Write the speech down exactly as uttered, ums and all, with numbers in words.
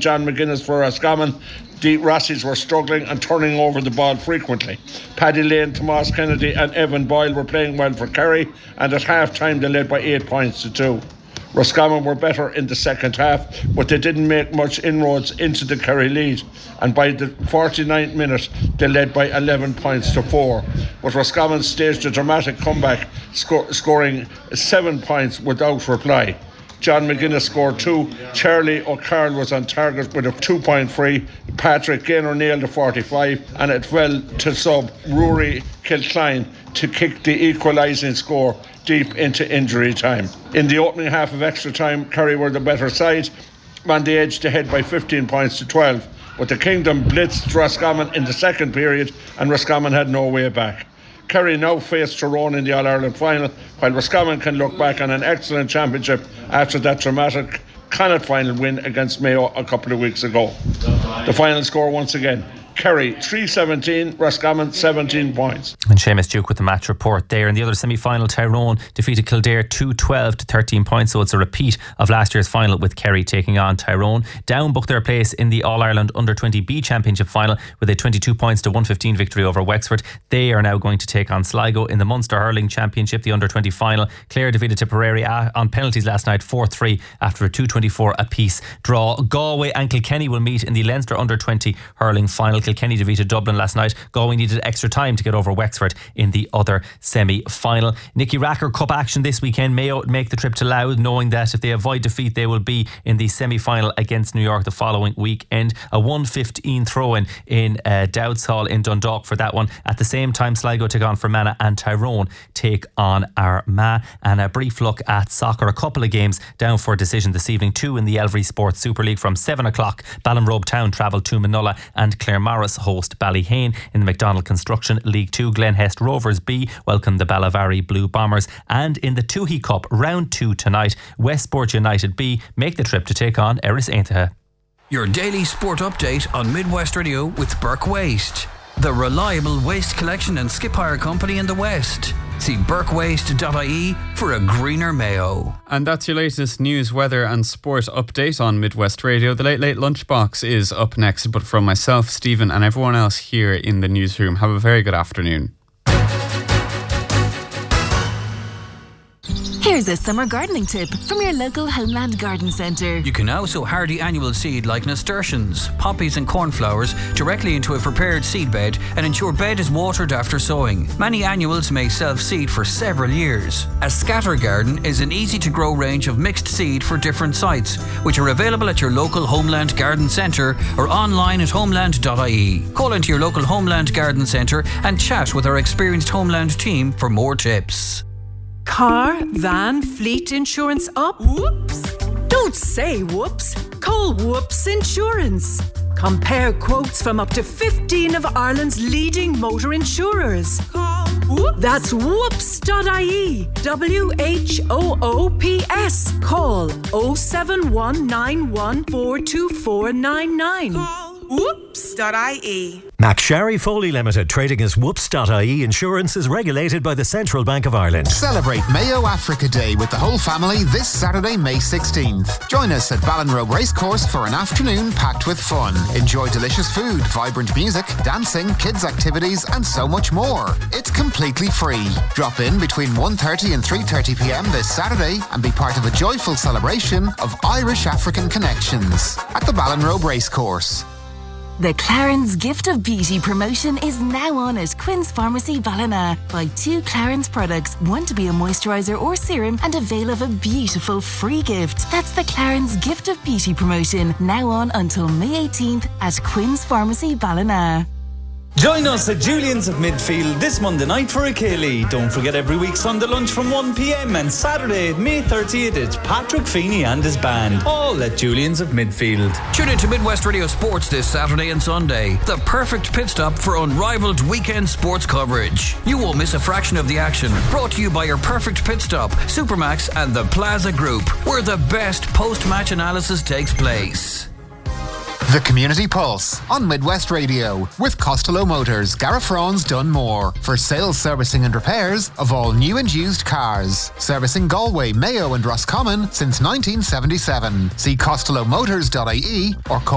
John McGuinness for Roscommon. The Rossies were struggling and turning over the ball frequently. Paddy Lane, Tomas Kennedy and Evan Boyle were playing well for Kerry, and at half-time they led by eight points to two. Roscommon were better in the second half, but they didn't make much inroads into the Kerry lead, and by the forty-ninth minute they led by eleven points to four. But Roscommon staged a dramatic comeback, sco- scoring seven points without reply. John McGuinness scored two. Charlie O'Carroll was on target with a two-point free. Patrick Gaynor nailed a forty-five, and it fell to sub Rory Kilcline to kick the equalising score deep into injury time. In the opening half of extra time, Kerry were the better side, and they edged ahead by fifteen points to twelve. But the Kingdom blitzed Roscommon in the second period, and Roscommon had no way back. Kerry now face Tyrone in the All-Ireland final, while Roscommon can look back on an excellent championship after that dramatic Connacht final win against Mayo a couple of weeks ago. The final score once again: Kerry three seventeen, Roscommon seventeen points. And Seamus Duke with the match report there. In the other semi-final, Tyrone defeated Kildare two twelve to thirteen points, so it's a repeat of last year's final with Kerry taking on Tyrone. Down booked their place in the All-Ireland Under twenty B Championship final with a twenty-two points to one fifteen victory over Wexford. They are now going to take on Sligo in the Munster Hurling Championship, the Under twenty final. Clare defeated Tipperary on penalties last night four three after a two twenty-four apiece draw. Galway and Kilkenny will meet in the Leinster Under twenty Hurling final. Kilkenny defeated Dublin last night. Galway needed extra time to get over Wexford in the other semi-final. Nicky Racker Cup action this weekend. Mayo make the trip to Louth, knowing that if they avoid defeat they will be in the semi-final against New York the following weekend. A one fifteen throw-in in uh, Dowds Hall in Dundalk for that one. At the same time, Sligo take on Fermanagh and Tyrone take on Armagh. And a brief look at soccer. A couple of games down for a decision this evening. Two in the Elvery Sports Super League from seven o'clock. Ballinrobe Town travel to Manola and Claremorris host Ballyhane. In the McDonald Construction League two, Glenhest Rovers B welcome the Ballavari Blue Bombers. And in the Toohey Cup round two tonight, Westport United B make the trip to take on Erris Aintaha. Your daily sport update on Midwest Radio with Burke Waste, the reliable waste collection and skip hire company in the West. See burke waste dot I E for a greener Mayo. And that's your latest news, weather and sport update on Midwest Radio. The Late Late Lunchbox is up next, but from myself, Stephen, and everyone else here in the newsroom, have a very good afternoon. Here's a summer gardening tip from your local Homeland Garden Centre. You can now sow hardy annual seed like nasturtiums, poppies and cornflowers directly into a prepared seed bed and ensure bed is watered after sowing. Many annuals may self-seed for several years. A scatter garden is an easy-to-grow range of mixed seed for different sites, which are available at your local Homeland Garden Centre or online at homeland dot I E. Call into your local Homeland Garden Centre and chat with our experienced Homeland team for more tips. Car, van, fleet insurance up? Whoops! Don't say whoops. Call Whoops Insurance. Compare quotes from up to fifteen of Ireland's leading motor insurers. Call Whoops. That's whoops dot I E. W H O O P S. Call oh seven one nine one four two four nine nine. Call whoops dot I E. McSharry Foley Limited, trading as whoops dot I E Insurance, is regulated by the Central Bank of Ireland. Celebrate Mayo Africa Day with the whole family this Saturday, May sixteenth. Join us at Ballinrobe Racecourse for an afternoon packed with fun. Enjoy delicious food, vibrant music, dancing, kids' activities and so much more. It's completely free. Drop in between one thirty and three thirty p m this Saturday and be part of a joyful celebration of Irish-African connections at the Ballinrobe Racecourse. The Clarence Gift of Beauty promotion is now on at Quinn's Pharmacy Ballina. Buy two Clarence products, one to be a moisturiser or serum, and avail of a beautiful free gift. That's the Clarence Gift of Beauty promotion, now on until May eighteenth at Quinn's Pharmacy Ballina. Join us at Julian's of Midfield this Monday night for a Ceilidh. Don't forget every week Sunday lunch from one p m and Saturday, May thirtieth, it's Patrick Feeney and his band, all at Julian's of Midfield. Tune in to Midwest Radio Sports this Saturday and Sunday. The perfect pit stop for unrivaled weekend sports coverage. You won't miss a fraction of the action. Brought to you by your perfect pit stop, Supermax and the Plaza Group, where the best post-match analysis takes place. The Community Pulse on Midwest Radio with Costello Motors, Garafrons Dunmore, for sales, servicing and repairs of all new and used cars. Servicing Galway, Mayo and Roscommon since nineteen seventy-seven. See costello motors dot I E or call